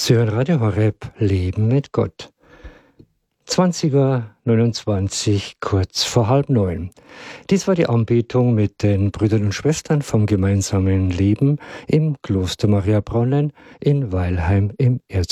Sie hören Radio Horeb, Leben mit Gott. 20:29 Uhr, kurz vor 8:30. Dies war die Anbetung mit den Brüdern und Schwestern vom gemeinsamen Leben im Kloster Maria Braunlein in Weilheim im